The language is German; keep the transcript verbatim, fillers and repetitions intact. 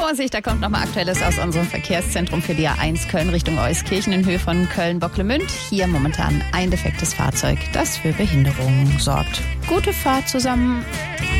Vorsicht, da kommt nochmal Aktuelles aus unserem Verkehrszentrum für die A eins Köln Richtung Euskirchen in Höhe von Köln-Bocklemünd. Hier momentan ein defektes Fahrzeug, das für Behinderungen sorgt. Gute Fahrt zusammen.